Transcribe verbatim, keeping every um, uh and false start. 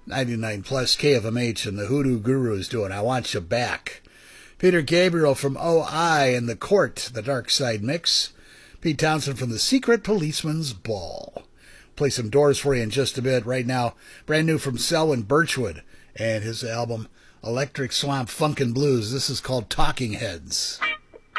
ninety-nine plus K F M H and the Hoodoo Gurus doing I Want You Back. Peter Gabriel from O I and The Court, the Dark Side Mix. Pete Townsend from The Secret Policeman's Ball. Play some Doors for you in just a bit. Right now, brand new from Selwyn Birchwood and his album Electric Swamp Funkin' Blues. This is called Talking Heads.